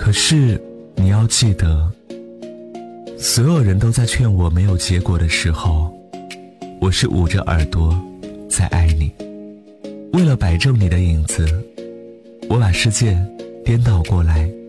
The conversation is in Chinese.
可是你要记得，所有人都在劝我没有结果的时候，我是捂着耳朵在爱你。为了摆正你的影子，我把世界颠倒过来，